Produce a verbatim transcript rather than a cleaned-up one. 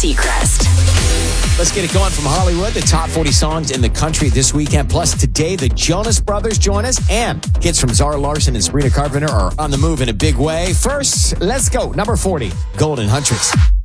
Seacrest. Let's get it going from Hollywood. The top forty songs in the country this weekend. Plus, today, the Jonas Brothers join us. And hits from Zara Larsson and Sabrina Carpenter are on the move in a big way. First, let's go. Number forty, Golden Huntress.